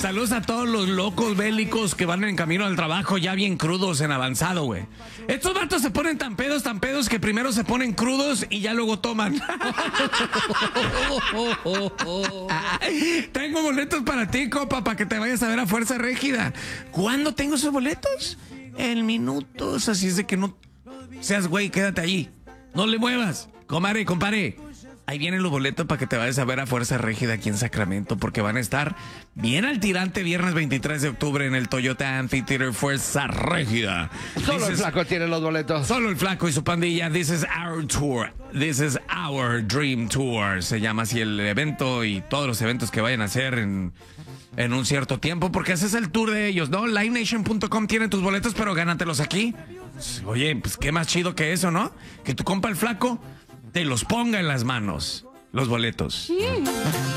Saludos a todos los locos bélicos que van en camino al trabajo ya bien crudos en avanzado, güey. Estos vatos se ponen tan pedos que primero se ponen crudos y ya luego toman. Tengo boletos para ti, copa, para que te vayas a ver a Fuerza Régida. ¿Cuándo tengo esos boletos? En minutos, así es de que no seas güey, quédate allí. No le muevas, compadre. Ahí vienen los boletos para que te vayas a ver a Fuerza Régida aquí en Sacramento, porque van a estar bien al tirante viernes 23 de octubre en el Toyota Amphitheater Fuerza Régida. Solo el flaco tiene los boletos. Solo el flaco y su pandilla. This is our tour. This is our dream tour. Se llama así el evento y todos los eventos que vayan a hacer en un cierto tiempo, porque ese es el tour de ellos, ¿no? LiveNation.com tiene tus boletos, pero gánatelos aquí. Oye, pues qué más chido que eso, ¿no? Que tu compa el flaco te los ponga en las manos, los boletos.